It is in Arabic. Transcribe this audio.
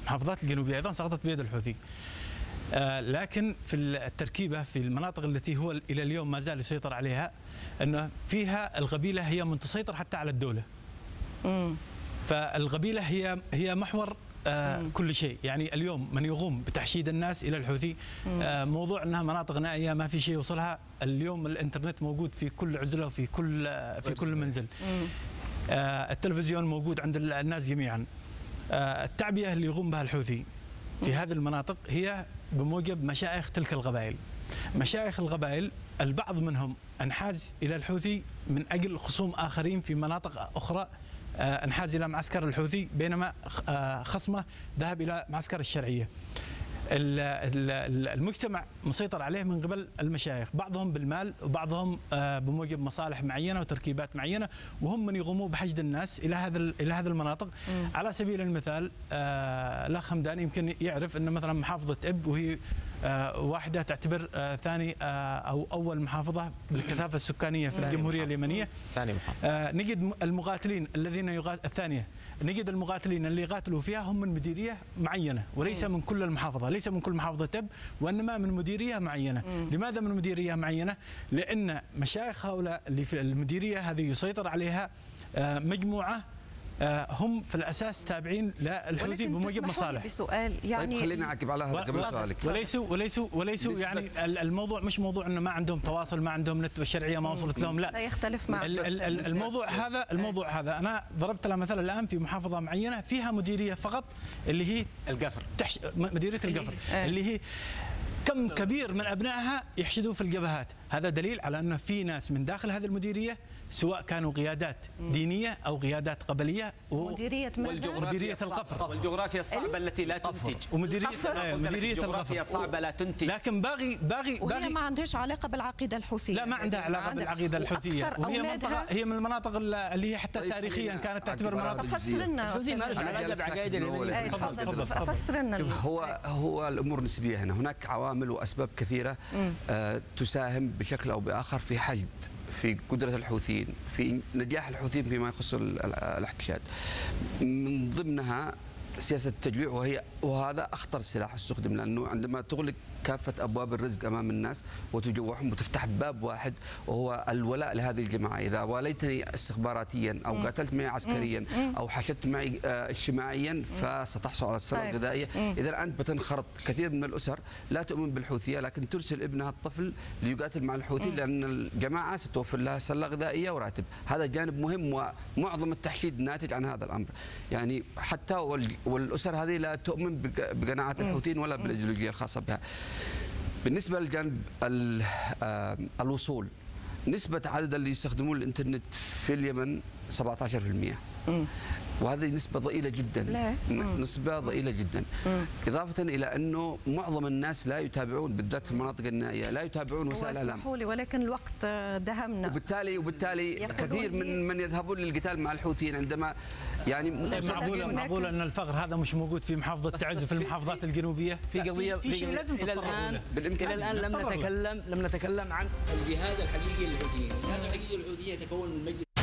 المحافظات الجنوبية أيضا سقطت بيد الحوثي. لكن في التركيبة في المناطق التي هو إلى اليوم ما زال يسيطر عليها، أنه فيها القبيلة هي من تسيطر حتى على الدولة. فالقبيلة هي محور كل شيء. يعني اليوم من يقوم بتحشيد الناس إلى الحوثي، موضوع أنها مناطق نائية ما في شيء يوصلها. اليوم الإنترنت موجود في كل عزلة وفي كل منزل. التلفزيون موجود عند الناس جميعا. التعبئة اللي يقوم بها الحوثي في هذه المناطق هي بموجب مشايخ تلك القبائل. مشايخ القبائل البعض منهم انحاز إلى الحوثي من أجل خصوم آخرين في مناطق أخرى، انحاز إلى معسكر الحوثي، بينما خصمه ذهب إلى معسكر الشرعية. المجتمع مسيطر عليه من قبل المشايخ، بعضهم بالمال وبعضهم بموجب مصالح معينة وتركيبات معينة، وهم من يقوموا بحشد الناس إلى هذه المناطق. على سبيل المثال الأخ همدان يمكن يعرف أن مثلا محافظة إب، وهي واحدة تعتبر ثاني أو أول محافظة بالكثافة السكانية في الجمهورية اليمنية، ثاني محافظة، نجد المقاتلين الذين الثانية، نجد المقاتلين اللي يقاتلوا فيها هم من مديرية معينة، وليس من كل المحافظة، ليس من كل محافظة تب، وإنما من مديرية معينة. لماذا من مديرية معينة؟ لأن مشايخ هؤلاء اللي في المديرية هذه يسيطر عليها مجموعة هم في الأساس تابعين للحوثي بموجب مصالح. بسؤال يعني طيب خلينا نعقب على هذا قبل سؤالك. وليسوا يعني الموضوع مش موضوع انه ما عندهم تواصل، ما عندهم نت والشرعيه ما وصلت لهم، لا يختلف مع الموضوع هذا انا ضربت له مثلا الان في محافظه معينه فيها مديريه فقط اللي هي القفر، مديريه القفر اللي هي كم كبير من أبنائها يحشدوا في الجبهات. هذا دليل على أنه في ناس من داخل هذه المديرية سواء كانوا قيادات دينية أو قيادات قبلية مديرية القفر والجغرافيا الصعبة التي لا تنتج، ومديرية الجغرافيا صعبة لا تنتج. لكن وهي ما عندهاش علاقة بالعقيدة الحوثية. لا، ما عندها علاقة بالعقيدة الحوثية، وهي منطقة، هي من المناطق اللي هي حتى تاريخيا كانت تعتبر مناطق. فسر لنا فسر لنا. هو الأمور نسبية هنا، هناك عوامل وأسباب كثيرة تساهم بشكل أو بآخر في حشد، في قدرة الحوثيين، في نجاح الحوثيين فيما يخص الاحتشاد. من ضمنها سياسة التجويع، وهذا أخطر سلاح استخدم، لأنه عندما تغلق كافة أبواب الرزق أمام الناس وتجوعهم وتفتح باب واحد وهو الولاء لهذه الجماعة. إذا واليتني استخباراتيا أو قاتلت معي عسكريا أو حشدت معي اجتماعيا فستحصل على الثروة الغذائية. إذا أنت بتنخرط. كثير من الأسر لا تؤمن بالحوثية لكن ترسل ابنها الطفل ليقاتل مع الحوثي لأن الجماعة ستوفر لها سلة غذائية وراتب. هذا جانب مهم، ومعظم التحشيد ناتج عن هذا الأمر. يعني حتى والأسر هذه لا تؤمن بقناعات الحوثيين ولا بالأيديولوجية الخاصة بها. بالنسبة لجانب الوصول، نسبة عدد اللي يستخدمون الإنترنت في اليمن 17%، وهذه نسبة ضئيلة جدا. نسبة ضئيلة جدا. إضافة إلى أنه معظم الناس لا يتابعون، بالذات في المناطق النائية لا يتابعون وسائل الإعلام. اسمحوا لي ولكن الوقت دهمنا. وبالتالي كثير من يذهبون للقتال مع الحوثيين عندما يعني معقول أن الفقر هذا مش موجود في محافظة تعز وفي المحافظات الجنوبية؟ في قضية في شيء لازم تتطرق إلى الآن لم نتكلم عن الجهاد الحقيقي للحوثيين. الجهاد الحقيقي للحوثيين يتكون من مجلس